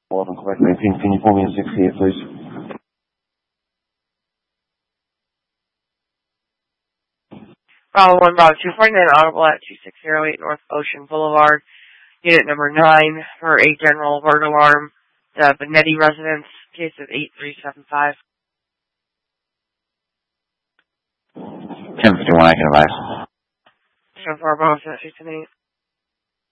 11, Quebec 19. Can you pull me in 68, please? Bravo 1, Bravo 249, audible at 2608 North Ocean Boulevard, unit number 9, for a general alert alarm. The Benetti residence, case of 8375. 1051, I can advise. So far, Bravo 6 8.